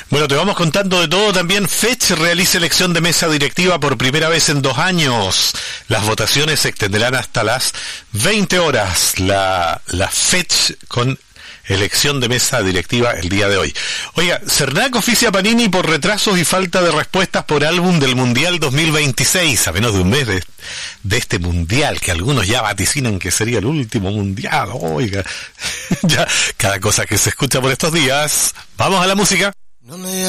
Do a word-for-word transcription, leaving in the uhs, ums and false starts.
Bueno, te vamos contando de todo también. Fetch realiza elección de mesa directiva por primera vez en dos años. Las votaciones se extenderán hasta las veinte horas. La, la Fetch con elección de mesa directiva el día de hoy. Oiga, Cernac oficia a Panini por retrasos y falta de respuestas por álbum del Mundial dos mil veintiséis, a menos de un mes de, de este Mundial, que algunos ya vaticinan que sería el último Mundial. Oiga, ya cada cosa que se escucha por estos días. Vamos a la música. No me